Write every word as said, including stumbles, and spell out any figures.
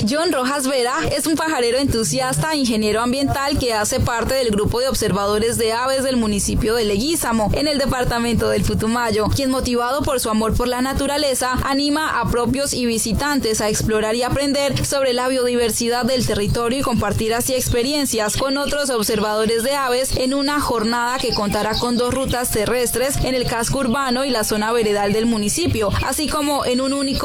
John Rojas Vera es un pajarero entusiasta e ingeniero ambiental que hace parte del grupo de observadores de aves del municipio de Leguízamo, en el departamento del Putumayo, quien, motivado por su amor por la naturaleza, anima a propios y visitantes a explorar y aprender sobre la biodiversidad del territorio y compartir así experiencias con otros observadores de aves en una jornada que contará con dos rutas terrestres en el casco urbano y la zona veredal del municipio, así como en un único